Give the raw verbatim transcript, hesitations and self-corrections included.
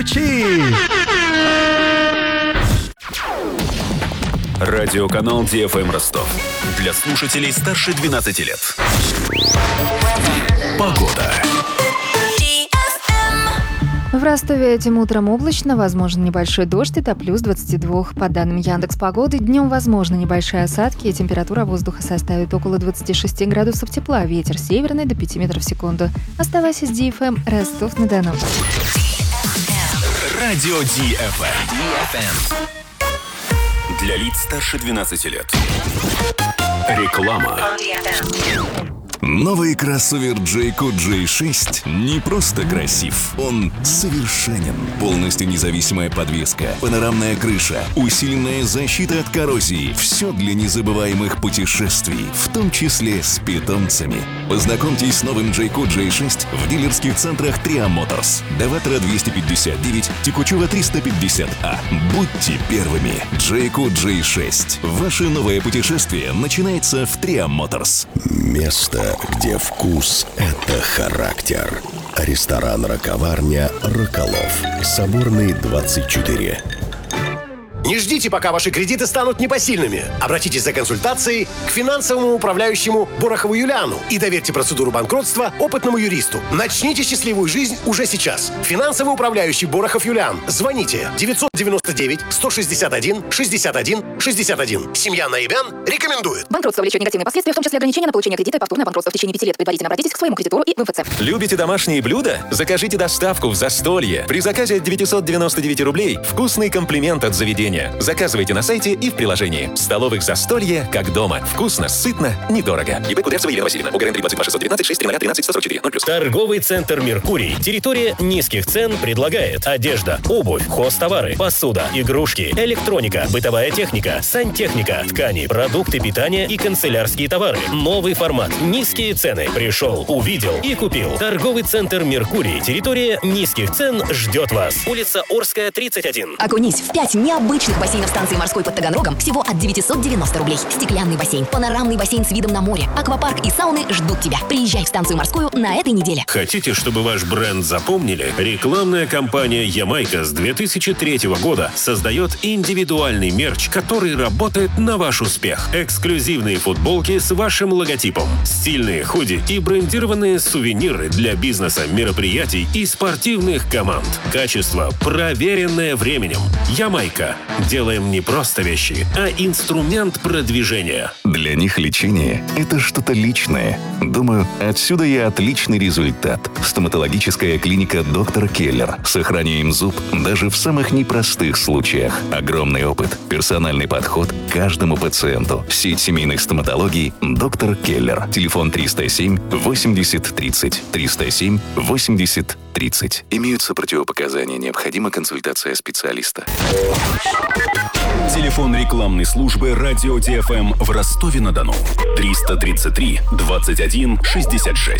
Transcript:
Чи! Радиоканал Ди Эф Эм Ростов. Для слушателей старше двенадцати лет. Погода. В Ростове этим утром облачно, возможен небольшой дождь, это плюс двадцать два. По данным Яндекс.Погоды, днем возможны небольшие осадки, и температура воздуха составит около двадцать шесть градусов тепла, ветер северный до пяти метров в секунду. Оставайся с Ди Эф Эм Ростов-на-Дону. Радио Ди Эф Эм. Для лиц старше двенадцати лет. Реклама. Новый кроссовер Jayco джей шесть не просто красив, он совершенен. Полностью независимая подвеска, панорамная крыша, усиленная защита от коррозии. Все для незабываемых путешествий, в том числе с питомцами. Познакомьтесь с новым Jayco джей шесть в дилерских центрах Триа Моторс. Даватора двести пятьдесят девять, Текучева триста пятьдесят А. Будьте первыми. Jayco джей шесть. Ваше новое путешествие начинается в Триа Моторс. Место, где вкус — это характер. Ресторан-роковарня «Роколов». Соборный, двадцать четыре. Не ждите, пока ваши кредиты станут непосильными. Обратитесь за консультацией к финансовому управляющему Борохову Юлиану и доверьте процедуру банкротства опытному юристу. Начните счастливую жизнь уже сейчас. Финансовый управляющий Борохов Юлиан. Звоните девятьсот девяносто девять сто шестьдесят один шестьдесят один шестьдесят один. Семья Наибян рекомендует. Банкротство влечет негативные последствия, в том числе ограничения на получение кредита и повторное банкротство в течение пяти лет. Предварительно обратитесь к своему кредитору и в эм эф цэ. Любите домашние блюда? Закажите доставку в Застолье. При заказе от девятьсот девяносто девять рублей вкусный комплимент от заведения. Заказывайте на сайте и в приложении. В столовых Застолье как дома. Вкусно, сытно, недорого. ИП Кудрявцева Елена Васильевна. УГРН три двадцать два шестьсот девятнадцать шесть три тринадцать сто сорок четыре. ноль плюс. Торговый центр «Меркурий». Территория низких цен предлагает одежда, обувь, хозтовары, посуда, игрушки, электроника, бытовая техника, сантехника, ткани, продукты питания и канцелярские товары. Новый формат. Низкие цены. Пришел, увидел и купил. Торговый центр «Меркурий». Территория низких цен ждет вас. Улица Орская, тридцать один. Окунись в пять необычных бассейнов станции морской под Таганрогом всего от девятьсот девяносто рублей. Стеклянный бассейн, панорамный бассейн с видом на море, аквапарк и сауны ждут тебя. Приезжай в станцию морскую на этой неделе. Хотите, чтобы ваш бренд запомнили? Рекламная кампания «Ямайка» с две тысячи третьего года создает индивидуальный мерч, который работает на ваш успех. Эксклюзивные футболки с вашим логотипом, стильные худи и брендированные сувениры для бизнеса, мероприятий и спортивных команд. Качество, проверенное временем. «Ямайка». Делаем не просто вещи, а инструмент продвижения. Для них лечение – это что-то личное. Думаю, отсюда и отличный результат. Стоматологическая клиника «Доктор Келлер». Сохраняем зуб даже в самых непростых случаях. Огромный опыт, персональный подход к каждому пациенту. Сеть семейной стоматологии «Доктор Келлер». Телефон триста семь восемьдесят тридцать. триста семь восемьдесят тридцать. Имеются противопоказания, необходима консультация специалиста. Телефон рекламной службы «Радио Ди Эф Эм» в Ростове-на-Дону. триста тридцать три двадцать один шестьдесят шесть.